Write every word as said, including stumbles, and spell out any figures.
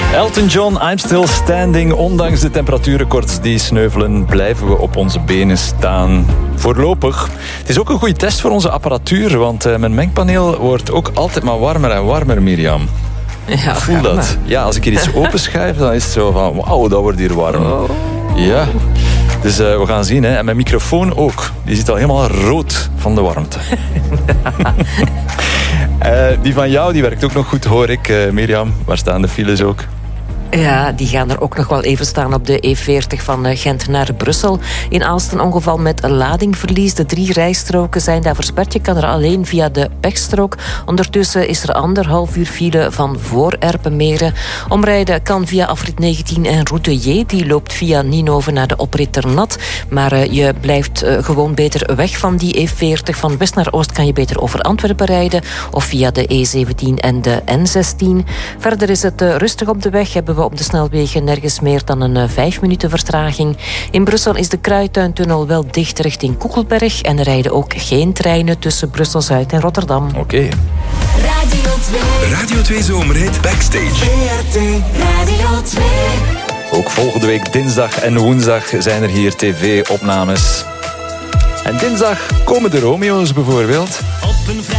Elton John, I'm Still Standing. Ondanks de temperatuurrecords die sneuvelen, blijven we op onze benen staan. Voorlopig. Het is ook een goede test voor onze apparatuur, want uh, mijn mengpaneel wordt ook altijd maar warmer en warmer, Mirjam. Ja, voel dat. Maar. Ja, als ik hier iets openschuif, dan is het zo van, wauw, dat wordt hier warm. Oh. Ja. Dus uh, we gaan zien, hè. En mijn microfoon ook. Die zit al helemaal rood van de warmte. uh, die van jou, die werkt ook nog goed, hoor ik. Uh, Mirjam, waar staan de files ook? Ja, die gaan er ook nog wel even staan op de E veertig van Gent naar Brussel. In Aalst een ongeval met ladingverlies. De drie rijstroken zijn daar versperd. Je kan er alleen via de pechstrook. Ondertussen is er anderhalf uur file van voor Erpenmeren. Omrijden kan via afrit negentien en route J. Die loopt via Ninove naar de oprit Ternat. Maar uh, je blijft uh, gewoon beter weg van die E veertig. Van west naar oost kan je beter over Antwerpen rijden. Of via de E zeventien en de N zestien. Verder is het uh, rustig op de weg. Hebben we op de snelwegen nergens meer dan een uh, vijf minuten vertraging. In Brussel is de Kruituintunnel wel dicht richting Koekelberg. En er rijden ook geen treinen tussen Brussel-Zuid en Rotterdam. Oké. Okay. Radio twee. Radio twee Zomerhit Backstage. V R T Radio twee. Ook volgende week dinsdag en woensdag zijn er hier tv-opnames. En dinsdag komen de Romeo's bijvoorbeeld.